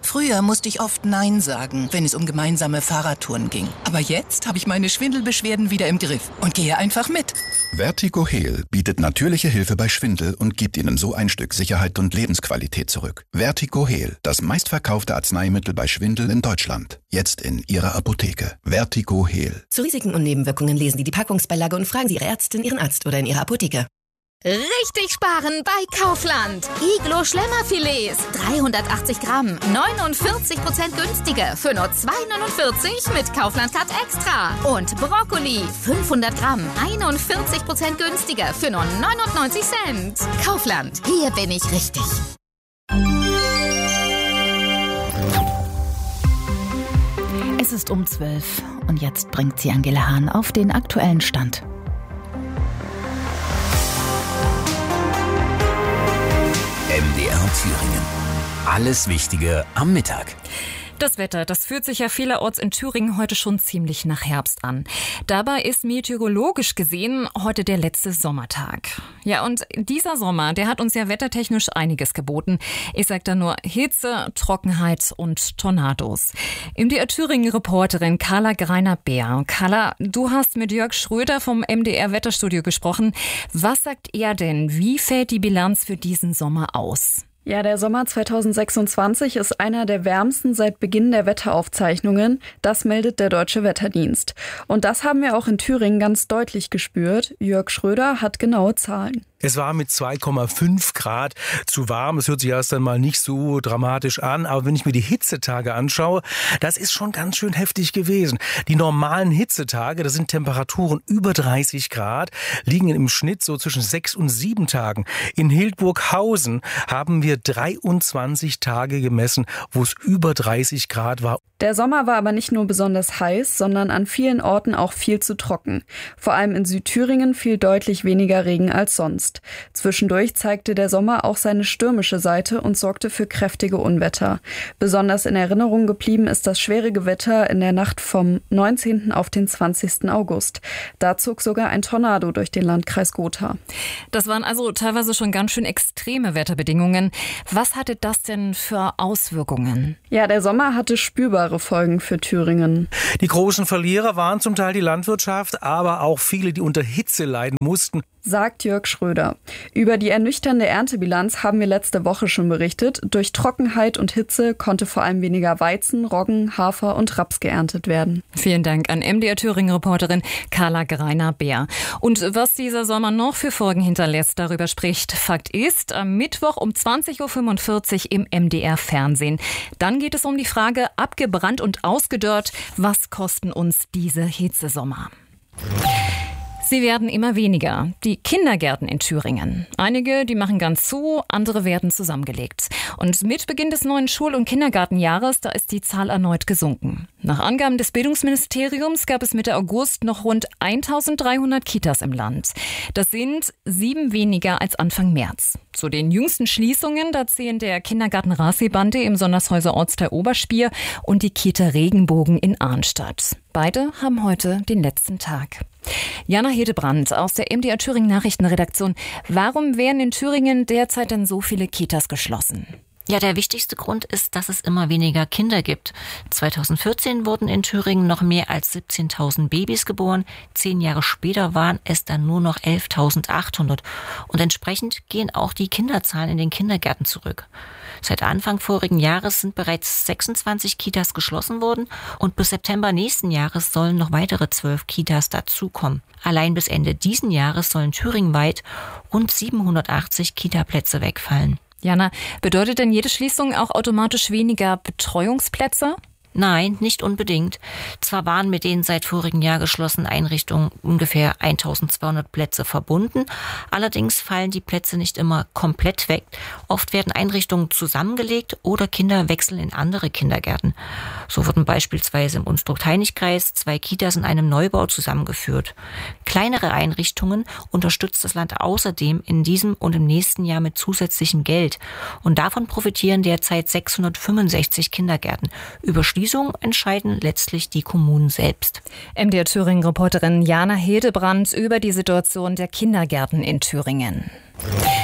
Früher musste ich oft Nein sagen, wenn es um gemeinsame Fahrradtouren ging. Aber jetzt habe ich meine Schwindelbeschwerden wieder im Griff und gehe einfach mit. Vertigo Heal bietet natürliche Hilfe bei Schwindel und gibt Ihnen so ein Stück Sicherheit und Lebensqualität zurück. Vertigo Heal, das meistverkaufte Arzneimittel bei Schwindel in Deutschland. Jetzt in Ihrer Apotheke. Vertigo Heal. Zu Risiken und Nebenwirkungen lesen Sie die Packungsbeilage und fragen Sie Ihre Ärztin, Ihren Arzt oder in Ihrer Apotheke. Richtig sparen bei Kaufland. Iglo Schlemmerfilets, 380 Gramm, 49% günstiger für nur 2,49 mit Kaufland Cut Extra. Und Brokkoli, 500 Gramm, 41% günstiger für nur 99 Cent. Kaufland, hier bin ich richtig. Es ist um 12 und jetzt bringt sie Angela Hahn auf den aktuellen Stand. MDR Thüringen. Alles Wichtige am Mittag. Das Wetter, das fühlt sich ja vielerorts in Thüringen heute schon ziemlich nach Herbst an. Dabei ist meteorologisch gesehen heute der letzte Sommertag. Ja, und dieser Sommer, der hat uns ja wettertechnisch einiges geboten. Ich sag da nur Hitze, Trockenheit und Tornados. MDR Thüringen-Reporterin Carla Greiner-Beer. Carla, du hast mit Jörg Schröder vom MDR Wetterstudio gesprochen. Was sagt er denn? Wie fällt die Bilanz für diesen Sommer aus? Ja, der Sommer 2026 ist einer der wärmsten seit Beginn der Wetteraufzeichnungen. Das meldet der Deutsche Wetterdienst. Und das haben wir auch in Thüringen ganz deutlich gespürt. Jörg Schröder hat genaue Zahlen. Es war mit 2,5 Grad zu warm. Es hört sich erst einmal nicht so dramatisch an. Aber wenn ich mir die Hitzetage anschaue, das ist schon ganz schön heftig gewesen. Die normalen Hitzetage, das sind Temperaturen über 30 Grad, liegen im Schnitt so zwischen 6 und 7 Tagen. In Hildburghausen haben wir 23 Tage gemessen, wo es über 30 Grad war. Der Sommer war aber nicht nur besonders heiß, sondern an vielen Orten auch viel zu trocken. Vor allem in Südthüringen fiel deutlich weniger Regen als sonst. Zwischendurch zeigte der Sommer auch seine stürmische Seite und sorgte für kräftige Unwetter. Besonders in Erinnerung geblieben ist das schwere Gewitter in der Nacht vom 19. auf den 20. August. Da zog sogar ein Tornado durch den Landkreis Gotha. Das waren also teilweise schon ganz schön extreme Wetterbedingungen. Was hatte das denn für Auswirkungen? Ja, der Sommer hatte spürbare Folgen für Thüringen. Die großen Verlierer waren zum Teil die Landwirtschaft, aber auch viele, die unter Hitze leiden mussten. Sagt Jörg Schröder. Über die ernüchternde Erntebilanz haben wir letzte Woche schon berichtet. Durch Trockenheit und Hitze konnte vor allem weniger Weizen, Roggen, Hafer und Raps geerntet werden. Vielen Dank an MDR Thüringen-Reporterin Carla Greiner-Beer. Und was dieser Sommer noch für Folgen hinterlässt, darüber spricht Fakt ist am Mittwoch um 20.45 Uhr im MDR-Fernsehen. Dann geht es um die Frage, abgebrannt und ausgedörrt, was kosten uns diese Hitzesommer? Sie werden immer weniger. Die Kindergärten in Thüringen. Einige, die machen ganz zu, andere werden zusammengelegt. Und mit Beginn des neuen Schul- und Kindergartenjahres, da ist die Zahl erneut gesunken. Nach Angaben des Bildungsministeriums gab es Mitte August noch rund 1300 Kitas im Land. Das sind 7 weniger als Anfang März. Zu den jüngsten Schließungen, da zählen der Kindergarten Rasibande im Sondershäuser Ortsteil Oberspier und die Kita Regenbogen in Arnstadt. Beide haben heute den letzten Tag. Jana Hedebrandt aus der MDR Thüringen Nachrichtenredaktion. Warum werden in Thüringen derzeit denn so viele Kitas geschlossen? Ja, der wichtigste Grund ist, dass es immer weniger Kinder gibt. 2014 wurden in Thüringen noch mehr als 17.000 Babys geboren. 10 Jahre später waren es dann nur noch 11.800. Und entsprechend gehen auch die Kinderzahlen in den Kindergärten zurück. Seit Anfang vorigen Jahres sind bereits 26 Kitas geschlossen worden und bis September nächsten Jahres sollen noch weitere 12 Kitas dazukommen. Allein bis Ende diesen Jahres sollen thüringenweit rund 780 Kitaplätze wegfallen. Jana, bedeutet denn jede Schließung auch automatisch weniger Betreuungsplätze? Nein, nicht unbedingt. Zwar waren mit den seit vorigem Jahr geschlossenen Einrichtungen ungefähr 1200 Plätze verbunden, allerdings fallen die Plätze nicht immer komplett weg. Oft werden Einrichtungen zusammengelegt oder Kinder wechseln in andere Kindergärten. So wurden beispielsweise im Unstrut-Hainich-Kreis 2 Kitas in einem Neubau zusammengeführt. Kleinere Einrichtungen unterstützt das Land außerdem in diesem und im nächsten Jahr mit zusätzlichem Geld. Und davon profitieren derzeit 665 Kindergärten. Über Schließungen entscheiden letztlich die Kommunen selbst. MDR Thüringen-Reporterin Jana Hedebrandt über die Situation der Kindergärten in Thüringen.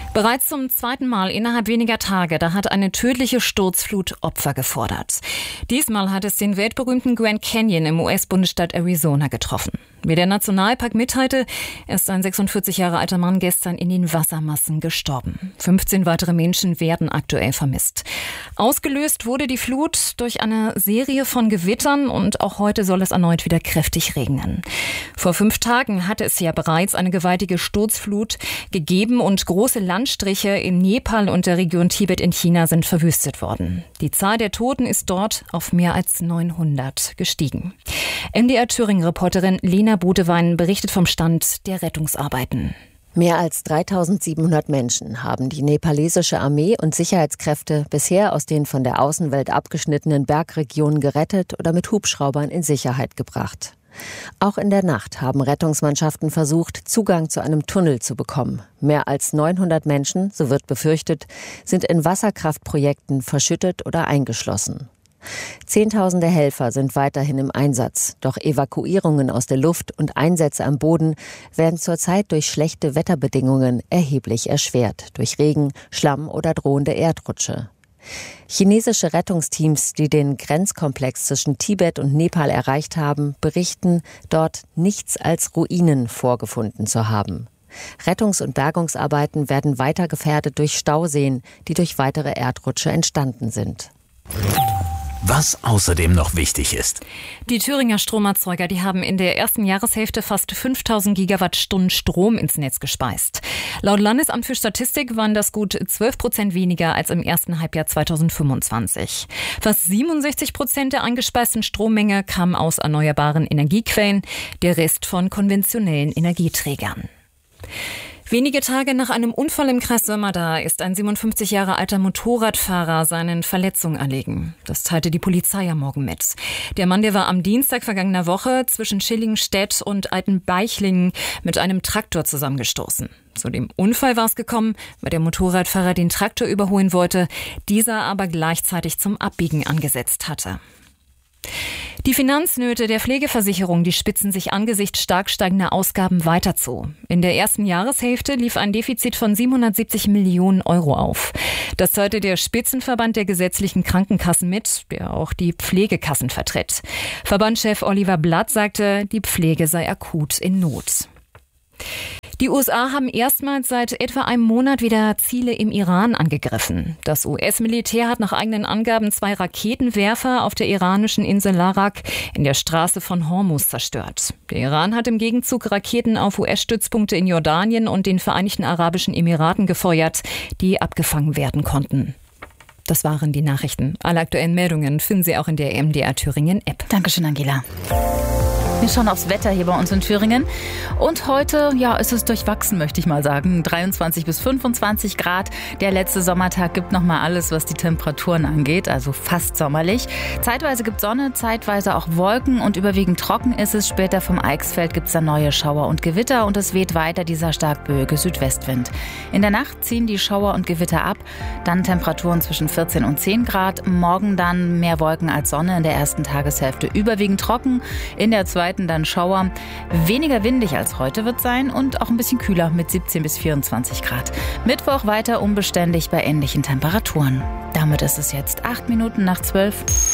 Bereits zum zweiten Mal innerhalb weniger Tage, da hat eine tödliche Sturzflut Opfer gefordert. Diesmal hat es den weltberühmten Grand Canyon im US-Bundesstaat Arizona getroffen. Wie der Nationalpark mitteilte, ist ein 46 Jahre alter Mann gestern in den Wassermassen gestorben. 15 weitere Menschen werden aktuell vermisst. Ausgelöst wurde die Flut durch eine Serie von Gewittern und auch heute soll es erneut wieder kräftig regnen. Vor 5 Tagen hatte es ja bereits eine gewaltige Sturzflut gegeben und große Landstriche in Nepal und der Region Tibet in China sind verwüstet worden. Die Zahl der Toten ist dort auf mehr als 900 gestiegen. MDR Thüringen-Reporterin Lena Bodewein berichtet vom Stand der Rettungsarbeiten. Mehr als 3700 Menschen haben die nepalesische Armee und Sicherheitskräfte bisher aus den von der Außenwelt abgeschnittenen Bergregionen gerettet oder mit Hubschraubern in Sicherheit gebracht. Auch in der Nacht haben Rettungsmannschaften versucht, Zugang zu einem Tunnel zu bekommen. Mehr als 900 Menschen, so wird befürchtet, sind in Wasserkraftprojekten verschüttet oder eingeschlossen. Zehntausende Helfer sind weiterhin im Einsatz, doch Evakuierungen aus der Luft und Einsätze am Boden werden zurzeit durch schlechte Wetterbedingungen erheblich erschwert, durch Regen, Schlamm oder drohende Erdrutsche. Chinesische Rettungsteams, die den Grenzkomplex zwischen Tibet und Nepal erreicht haben, berichten, dort nichts als Ruinen vorgefunden zu haben. Rettungs- und Bergungsarbeiten werden weiter gefährdet durch Stauseen, die durch weitere Erdrutsche entstanden sind. Was außerdem noch wichtig ist. Die Thüringer Stromerzeuger, die haben in der ersten Jahreshälfte fast 5000 Gigawattstunden Strom ins Netz gespeist. Laut Landesamt für Statistik waren das gut 12% weniger als im ersten Halbjahr 2025. Fast 67% der eingespeisten Strommenge kam aus erneuerbaren Energiequellen, der Rest von konventionellen Energieträgern. Wenige Tage nach einem Unfall im Kreis Sömmerda ist ein 57 Jahre alter Motorradfahrer seinen Verletzungen erlegen. Das teilte die Polizei am Morgen mit. Der Mann, der war am Dienstag vergangener Woche zwischen Schillingstedt und Altenbeichlingen mit einem Traktor zusammengestoßen. Zu dem Unfall war es gekommen, weil der Motorradfahrer den Traktor überholen wollte, dieser aber gleichzeitig zum Abbiegen angesetzt hatte. Die Finanznöte der Pflegeversicherung, die spitzen sich angesichts stark steigender Ausgaben weiter zu. In der ersten Jahreshälfte lief ein Defizit von 770 Millionen Euro auf. Das teilte der Spitzenverband der gesetzlichen Krankenkassen mit, der auch die Pflegekassen vertritt. Verbandschef Oliver Blatt sagte, die Pflege sei akut in Not. Die USA haben erstmals seit etwa einem Monat wieder Ziele im Iran angegriffen. Das US-Militär hat nach eigenen Angaben 2 Raketenwerfer auf der iranischen Insel Larak in der Straße von Hormuz zerstört. Der Iran hat im Gegenzug Raketen auf US-Stützpunkte in Jordanien und den Vereinigten Arabischen Emiraten gefeuert, die abgefangen werden konnten. Das waren die Nachrichten. Alle aktuellen Meldungen finden Sie auch in der MDR Thüringen App. Dankeschön, Angela. Wir schauen aufs Wetter hier bei uns in Thüringen. Und heute, ja, ist es durchwachsen, möchte ich mal sagen. 23 bis 25 Grad. Der letzte Sommertag gibt nochmal alles, was die Temperaturen angeht. Also fast sommerlich. Zeitweise gibt Sonne, zeitweise auch Wolken und überwiegend trocken ist es. Später vom Eichsfeld gibt es dann neue Schauer und Gewitter und es weht weiter dieser stark böige Südwestwind. In der Nacht ziehen die Schauer und Gewitter ab. Dann Temperaturen zwischen 14 und 10 Grad. Morgen dann mehr Wolken als Sonne. In der ersten Tageshälfte überwiegend trocken. In der zweiten dann Schauer. Weniger windig als heute wird sein und auch ein bisschen kühler mit 17 bis 24 Grad. Mittwoch weiter unbeständig bei ähnlichen Temperaturen. Damit ist es jetzt 8 Minuten nach 12.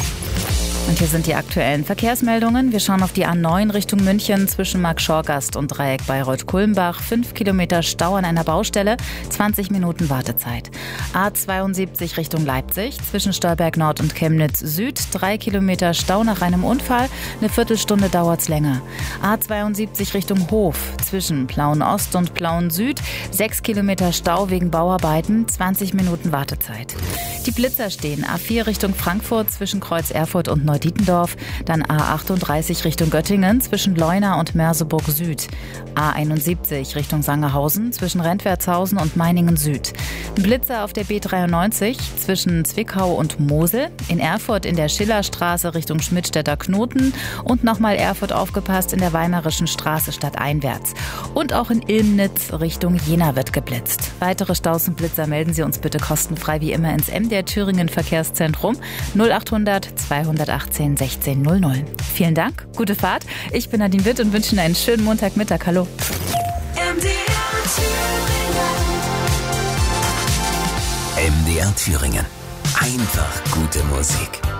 Und hier sind die aktuellen Verkehrsmeldungen. Wir schauen auf die A9 Richtung München zwischen Marktschorgast und Dreieck Bayreuth-Kulmbach. 5 Kilometer Stau an einer Baustelle, 20 Minuten Wartezeit. A72 Richtung Leipzig zwischen Stolberg Nord und Chemnitz Süd. 3 Kilometer Stau nach einem Unfall, eine Viertelstunde dauert's länger. A72 Richtung Hof zwischen Plauen Ost und Plauen Süd. 6 Kilometer Stau wegen Bauarbeiten, 20 Minuten Wartezeit. Die Blitzer stehen. A4 Richtung Frankfurt zwischen Kreuz Erfurt und Neudietendorf. Dann A38 Richtung Göttingen zwischen Leuna und Merseburg Süd. A71 Richtung Sangerhausen zwischen Rentwertshausen und Meiningen Süd. Blitzer auf der B93 zwischen Zwickau und Mosel. In Erfurt in der Schillerstraße Richtung Schmidtstädter Knoten. Und nochmal Erfurt aufgepasst in der Weimarischen Straße stadteinwärts. Und auch in Ilmnitz Richtung Jena wird geblitzt. Weitere Staus und Blitzer melden Sie uns bitte kostenfrei wie immer ins MDR Thüringen Verkehrszentrum 0800 218 16 00. Vielen Dank, gute Fahrt. Ich bin Nadine Witt und wünsche Ihnen einen schönen Montagmittag. Hallo. MDR Thüringen. MDR Thüringen. Einfach gute Musik.